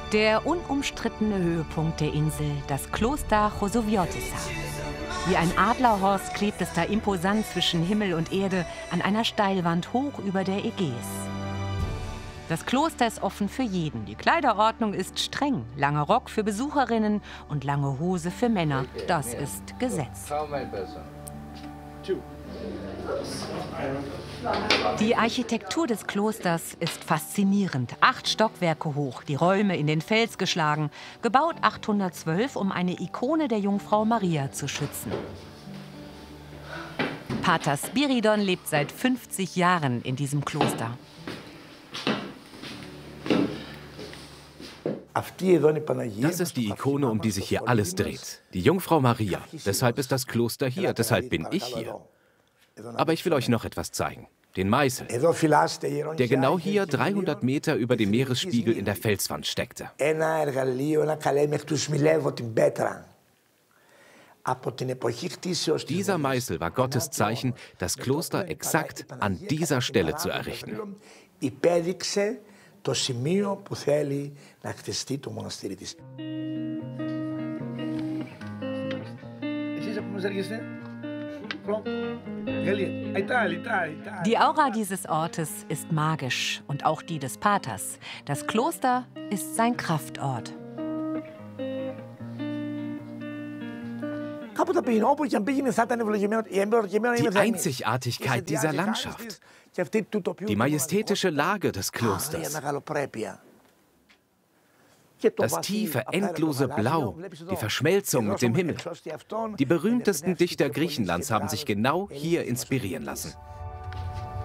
Der unumstrittene Höhepunkt der Insel, das Kloster Chosowiotissa. Wie ein Adlerhorst klebt es da imposant zwischen Himmel und Erde an einer Steilwand hoch über der Ägäis. Das Kloster ist offen für jeden. Die Kleiderordnung ist streng. Langer Rock für Besucherinnen und lange Hose für Männer. Das ist Gesetz. Die Architektur des Klosters ist faszinierend. 8 Stockwerke hoch, die Räume in den Fels geschlagen. Gebaut 812, um eine Ikone der Jungfrau Maria zu schützen. Pater Spiridon lebt seit 50 Jahren in diesem Kloster. Das ist die Ikone, um die sich hier alles dreht. Die Jungfrau Maria. Deshalb ist das Kloster hier, deshalb bin ich hier. Aber ich will euch noch etwas zeigen. Den Meißel, der genau hier 300 Meter über dem Meeresspiegel in der Felswand steckte. Dieser Meißel war Gottes Zeichen, das Kloster exakt an dieser Stelle zu errichten. Die Aura dieses Ortes ist magisch und auch die des Paters. Das Kloster ist sein Kraftort. Die Einzigartigkeit dieser Landschaft, die majestätische Lage des Klosters, das tiefe, endlose Blau, die Verschmelzung mit dem Himmel. Die berühmtesten Dichter Griechenlands haben sich genau hier inspirieren lassen.